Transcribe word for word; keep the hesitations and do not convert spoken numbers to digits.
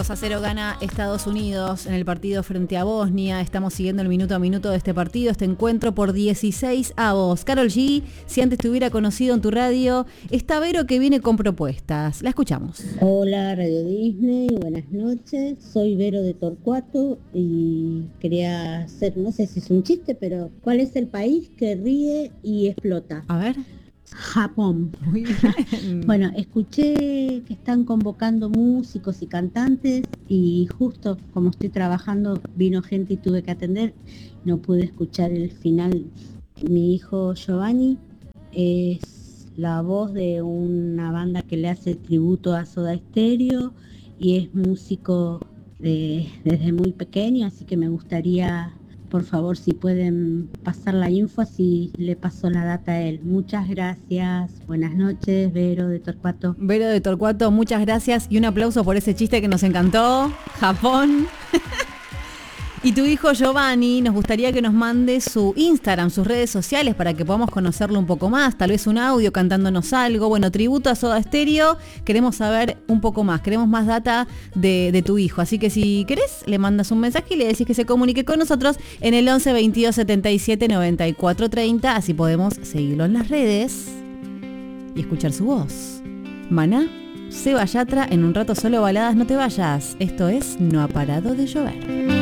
dos a cero gana Estados Unidos en el partido frente a Bosnia. Estamos siguiendo el minuto a minuto de este partido, este encuentro por dieciséis avos. Karol G, si antes te hubiera conocido en tu radio, está Vero que viene con propuestas. La escuchamos. Hola Radio Disney, buenas noches. Soy Vero de Torcuato y quería hacer, no sé si es un chiste, pero ¿cuál es el país que ríe y explota? A ver. Japón. Muy bien. Bueno, escuché que están convocando músicos y cantantes y justo como estoy trabajando vino gente y tuve que atender, no pude escuchar el final. Mi hijo Giovanni es la voz de una banda que le hace tributo a Soda Stereo y es músico de, desde muy pequeño, así que me gustaría, por favor, si pueden pasar la info, así le paso la data a él. Muchas gracias. Buenas noches, Vero de Torcuato. Vero de Torcuato, muchas gracias y un aplauso por ese chiste que nos encantó. Japón. Y tu hijo Giovanni, nos gustaría que nos mande su Instagram, sus redes sociales, para que podamos conocerlo un poco más, tal vez un audio cantándonos algo. Bueno, tributo a Soda Stereo, queremos saber un poco más, queremos más data de, de tu hijo. Así que si querés, le mandas un mensaje y le decís que se comunique con nosotros en el once veintidós setenta y siete noventa y cuatro treinta, así podemos seguirlo en las redes y escuchar su voz. Maná, Seba Yatra, en un rato solo baladas, no te vayas. Esto es No ha parado de llover.